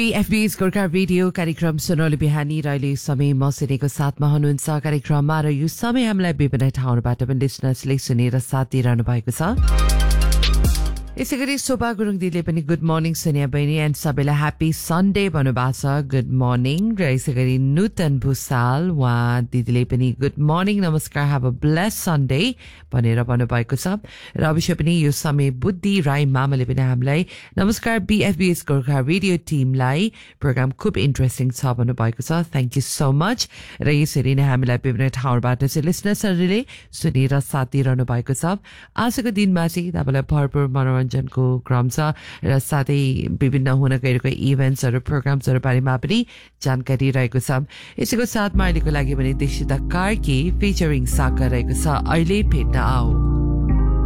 BFB's Gorkha radio कार्यक्रम सुनौले बिहानी र अहिले समय मसिनेको साथमा हुनुहुन्छ कार्यक्रममा र यो समय हामीलाई विभिन्न ठाउँबाट पनि लिसनर्सले सुनेर साथ दिइरहनु भएको छ। यसैगरी शोभा गुरुङ दिदीले पनि गुड मर्निङ सोनिया बहिनी एन्ड सबैलाई ह्यापी सन्डे भन्नुभएको छ। Good morning. र यसैगरी नूतन भुसाल उहाँ दिदीले पनि गुड मर्निङ नमस्कार ह्याभ अ ब्लेस सन्डे भनेर भन्नुभएको छ। र अवश्य पनि यो समय बुद्धि राई मामाले पनि हामीलाई नमस्कार BFB's गोर्खा रेडियो टिमलाई प्रोग्राम खुब इन्ट्रेस्टिङ छ भन्नुभएको छ। Thank you so much. र यसरी नै हामीलाई विभिन्न ठाउँबाट चाहिँ लिसनर्सहरूले सुनेर साथ दिइरहनु भएको छ। आजको दिनमा चाहिँ तपाईँलाई भरपूर मनोरञ्जनको क्रम छ र साथै विभिन्न हुन गइरहेको इभेन्ट्सहरू प्रोग्राम्सहरू बारेमा पनि जानकारी रहेको छ। यसैको साथमा अहिलेको लागि भने दीक्षिता कार्की फिचरिङ साका रहेको छ अहिले भेट्न आऊ।